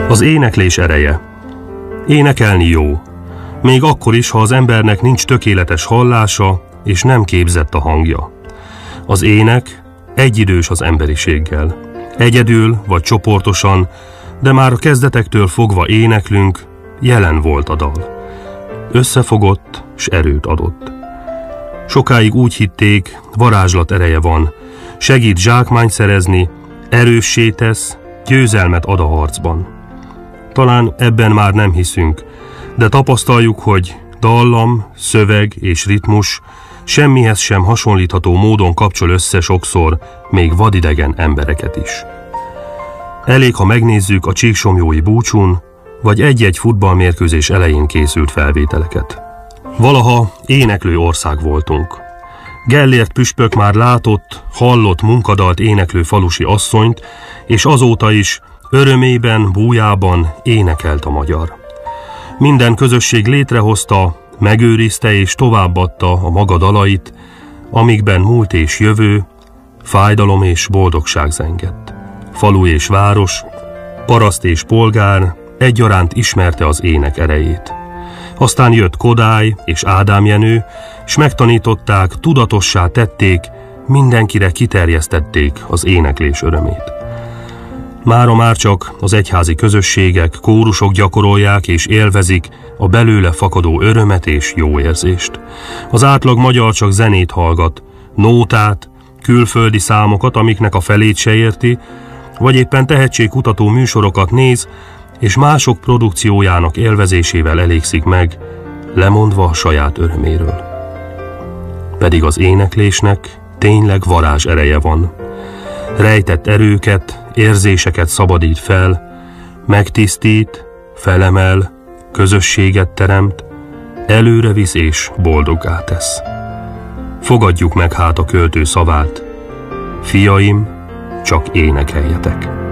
Az éneklés ereje. Énekelni jó, még akkor is, ha az embernek nincs tökéletes hallása, és nem képzett a hangja. Az ének egyidős az emberiséggel. Egyedül vagy csoportosan, de már a kezdetektől fogva éneklünk, jelen volt a dal. Összefogott, s erőt adott. Sokáig úgy hitték, varázslat ereje van, segít zsákmányt szerezni, erőssé tesz, győzelmet ad a harcban. Talán ebben már nem hiszünk, de tapasztaljuk, hogy dallam, szöveg és ritmus semmihez sem hasonlítható módon kapcsol össze sokszor még vadidegen embereket is. Elég, ha megnézzük a csíksomjói búcsún, vagy egy-egy futballmérkőzés elején készült felvételeket. Valaha éneklő ország voltunk. Gellért püspök már látott, hallott munkadalt éneklő falusi asszonyt, és azóta is örömében, bújában énekelt a magyar. Minden közösség létrehozta, megőrizte és továbbadta a maga dalait, amikben múlt és jövő, fájdalom és boldogság zengett. Falu és város, paraszt és polgár egyaránt ismerte az ének erejét. Aztán jött Kodály és Ádám Jenő, s megtanították, tudatossá tették, mindenkire kiterjesztették az éneklés örömét. Mára már csak az egyházi közösségek, kórusok gyakorolják és élvezik a belőle fakadó örömet és jó érzést. Az átlag magyar csak zenét hallgat, nótát, külföldi számokat, amiknek a felét se érti, vagy éppen tehetségkutató műsorokat néz, és mások produkciójának élvezésével elégszik meg, lemondva a saját öröméről. Pedig az éneklésnek tényleg varázs ereje van. Rejtett erőket, érzéseket szabadít fel, megtisztít, felemel, közösséget teremt, előre visz és boldoggá tesz. Fogadjuk meg hát a költő szavát: fiaim, csak énekeljetek!